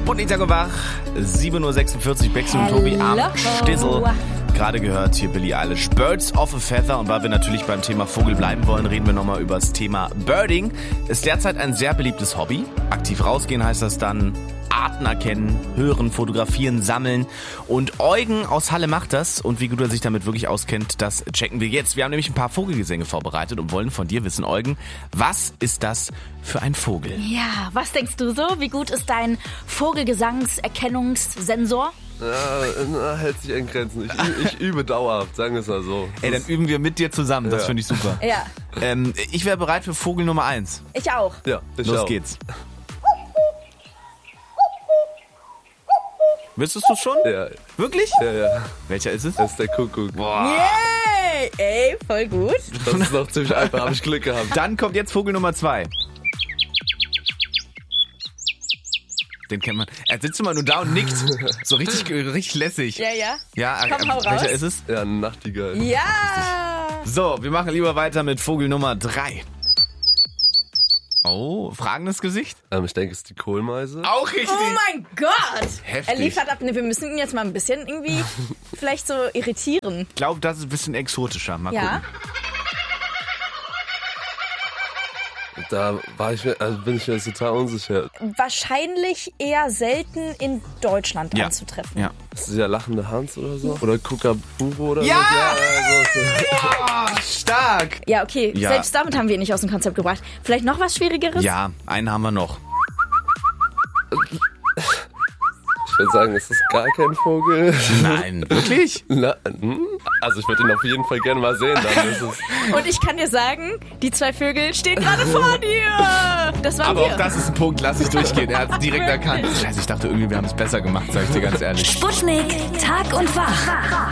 Sputnik Tag und Wach, 7.46 Uhr, Bexi und Tobi am Stissel. Gerade gehört hier Billie Eilish, Birds of a Feather. Und weil wir natürlich beim Thema Vogel bleiben wollen, reden wir nochmal über das Thema Birding. Ist derzeit ein sehr beliebtes Hobby. Aktiv rausgehen heißt das dann Arten erkennen, hören, fotografieren, sammeln. Und Eugen aus Halle macht das. Und wie gut er sich damit wirklich auskennt, das checken wir jetzt. Wir haben nämlich ein paar Vogelgesänge vorbereitet und wollen von dir wissen, Eugen, was ist das für ein Vogel? Ja, was denkst du so? Wie gut ist dein Vogelgesangserkennungssensor? Ja, hält sich in Grenzen. Ich übe dauerhaft, sagen wir es mal so. Ey, dann üben wir mit dir zusammen. Das finde ich super. Ja. Ich wäre bereit für Vogel Nummer 1. Ich auch. Ja, Los geht's. Wüsstest du schon? Ja. Wirklich? Ja. Welcher ist es? Das ist der Kuckuck. Boah. Yay! Ey, voll gut. Das ist noch ziemlich einfach, habe ich Glück gehabt. Dann kommt jetzt Vogel Nummer 2. Den kennt man. Er sitzt immer nur da und nickt. So richtig lässig. Ja. Ja, Komm, hau raus. welcher ist es? Ja, ein Nachtigall. Ja! So, wir machen lieber weiter mit Vogel Nummer 3. Oh, fragendes Gesicht? Ich denke, es ist die Kohlmeise. Auch richtig. Oh mein Gott! Heftig. Er liefert ab. Wir müssen ihn jetzt mal ein bisschen irgendwie vielleicht so irritieren. Ich glaube, das ist ein bisschen exotischer. Mal Ja? gucken. Da bin ich mir jetzt total unsicher. Wahrscheinlich eher selten in Deutschland Ja. anzutreffen. Ja. Ist das der lachende Hans oder so? Oder Kookaburra oder Ja! so? Oh, stark. Ja, okay. Ja. Selbst damit haben wir ihn nicht aus dem Konzept gebracht. Vielleicht noch was Schwierigeres? Ja, einen haben wir noch. Ich würde sagen, es ist gar kein Vogel. Nein, wirklich? Also ich würde ihn auf jeden Fall gerne mal sehen. Dann ist es Und ich kann dir sagen, die 2 Vögel stehen gerade vor dir. Das waren Aber wir. auch das ist ein Punkt, lass ich durchgehen. Er hat es direkt erkannt. Scheiße, ich dachte irgendwie, wir haben es besser gemacht, sag ich dir ganz ehrlich. Sputnik Tag und Wach.